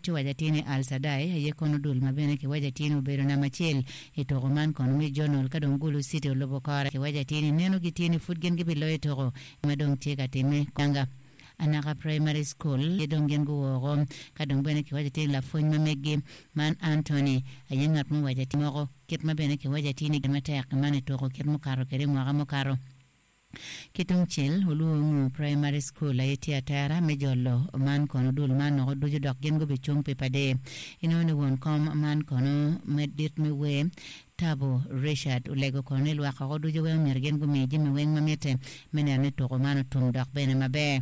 wacho wajatini Al-Sadai yekono dul mabene ki wajatini ubero na machiel itogo man kono mi journal kadong gulu city ulobokora ki wajatini neno gitini futgen gibilo itogo madong tiega time kanga Anaka Primary School yedongen guwogo kadong bene ki wajatini la funy mamegi man Anthony ayengat mu wajatini moko kit mabene ki wajatini gematek mane toko kit mukaro kere mwaka mukaro Kitung Chil Uluungu Primary School ayeti atara mejolo man kono dul man no duju dok gen go bichung pipade inone won kom man kono medit miwe Tabo Richard ulego kono lwaka go duju we mergen go meji miweng mamete menane to ko man tum dok bene mabe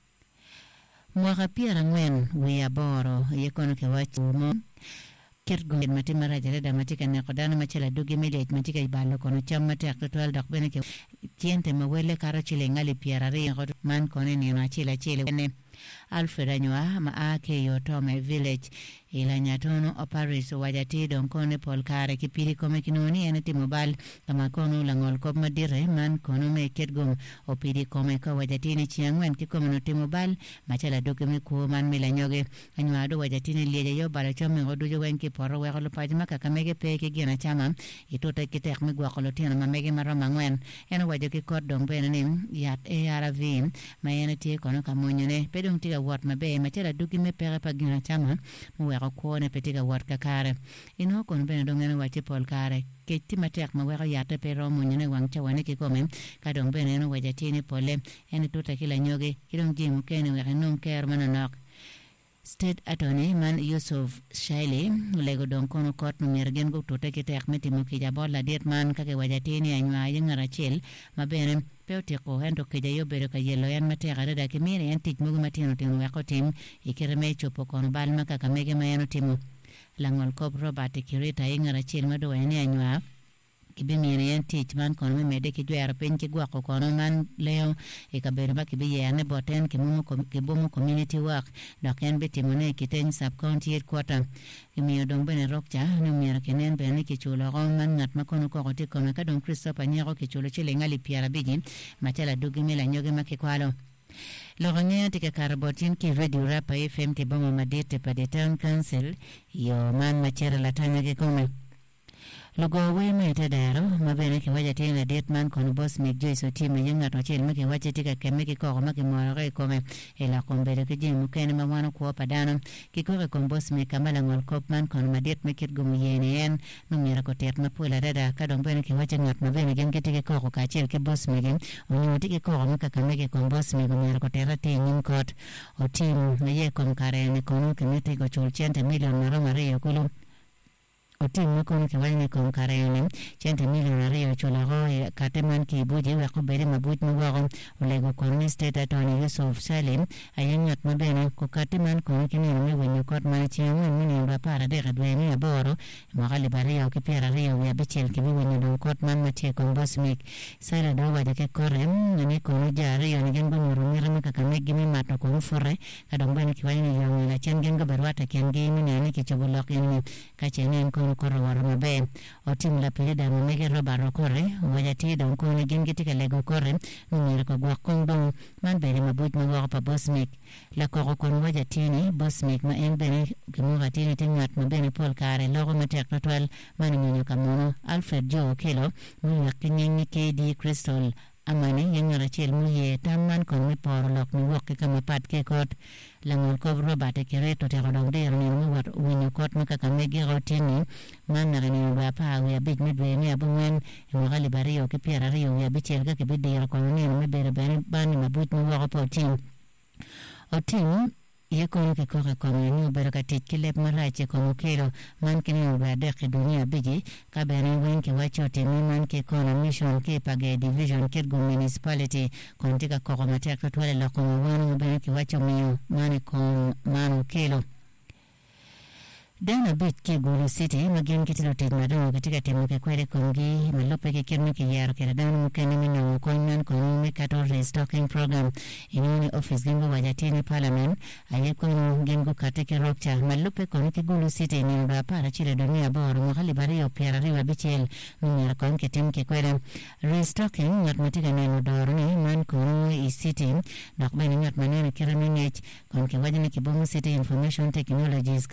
mwaka pia ngwen we aboro yekono ke wachumo Kirgo matima rajareda matika ne kodana machela dugi mele matika ibalo kono chamma tek total dok bene ke tiente mawele karo chile ngali pierare ngoto man kono ni na chile ne Alfred anywa ma ake yotome village ila nyatono operis wajati don kone polkare kipiri kome kinoni eneti mobile kama kono langol kop madire man kono me ketgum opiri kome ka wajati ni chiangwen ki community mobile machala dokeme ko man milanyoge anywa do wajati ni liye yo bara chome ngodu jo wenki poro we kolo pajma ka kamege peke gina chama itota kitek mi gwa kolo tina mamege maroma ngwen eno wajaki kod dong benenim yat ARV mayeneti kono kamonyone pedong tiga wat mabe machala dokeme pere pa gina chama mu ko ne petiga wat kakare ino kon bene dongene wachi polkare keti matek ma wega yata pero munyene wangcha wane ki komen ka dong bene no wajatini pole ene tota kila nyoge kidong jimu kene wega non ker mananok State Attorney man Yusuf Shaili lego don kono court mergen go tota kitek metimo ki jabola diet man kake wajatini anywa yengara chil mabene Pewti ko hendo ke jayo bere ka yelo yan matera da ke mire yan tik mugu matino tinu wako tim ikireme chopo kono balma ka kamege mayano timu langol kop Robert Kirita ingara chil mado ene anywa kibe mire yan tik man kono me mede ki jwera pen ki gwako kono man leo ikabere ba kibe yane boten ki mumu ki bomu community work dok yan betimone kiteng sub county headquarter imiyo dong bene rokcha numira kenen bene ki chulo man ngat makono ko ti kono ka dong Christopher nyako ki chulo chile ngali piara bigi machala dugi mela nyoge makikwalo Loganya tika karabotin ki radio rapa FM ki bomo madete pa the town council yo man machera latanya ki kome Logo we mete daro mabene ki wajati na date man kono boss make Joyce team yenga to chel make wache tika kemeki ko make moore kome ela kombere ki jimu kene mawano ko padano ki ko kon boss me kamala ngol kop man kono madet make gum yene en numira ko tet mapula dada ka dong bene ki wache ngat mabene gen kitike ko ka chel ki boss me gen onu tike ko make kameke kon boss me gum ko terate nin kot o team ye kon kare ne kono kemete ko chul chente million mare kulo Otim kono ke wani kon karene chente milionario cholago kateman ki buji wa ko bere mabut no wagon olego kon State Attorney Yusuf Salim ayanyat mabene ko kateman kono ke ni wenyo kot man chiang ni ba para de gadwe ni aboro magali bare ya ke pera rio ya bichel ke wenyo do kot man matie kon bosmik sala do wa de ke korem ni kono jare yo ni gembo muru ni ka kamegi mi mato ko fore kadong bani ki wani yo la chen gengo berwata ken gi ni ne ki chobolok ni ka chenen ko koro warma be otim la pelida mege robaro kore wajati don ko ne gengiti ka lego kore ni ko gwa kondo man bere mabut mo wa pa bosmik la ko kon wajati ni bosmik ma en bere kemo gatini tingat mo bene pol kare logo matek total man ni kamono Alfred Joe Kelo ni yakinyi KD Crystal amane yengara chel muye tamman kon mi por lok ni wok ke mapat ke kot langol ko Robert Kireto te rodong de ni mu wat winyo kot maka kamegi rotini man na ni ba pa we big midwe ni abungen mo gali bario ke piera rio ya bichel ga ke bidira ko ni me bere ban mabut ni wok po tim o tim ye kono ke kore kono ni berakati kilep marache kono kero man kini ubade ke dunia bigi ka bere wen ke wachote ni man ke kono mission ke page division ke go municipality kontika ko mate ka tole la kono wan bere ke wacho miyo man ko man kelo Dana bit ke Gulu City magin kitilo tegmado katika temu ke kwere kongi malope ke kirmi ke yaro ke dana mukene mina mkonyan kono mekato restocking program inoni office gengo wajatini parliament aye kono gengo kateke rokcha malope kono ke Gulu City ni ba para chile dunia bor mohali bari opera riwa bichel mina kono ke temu ke kwere restocking matematika neno dorni man kono I city nakbeni ngat manene kirmi ngech kono ke wajini kibomu city information technologies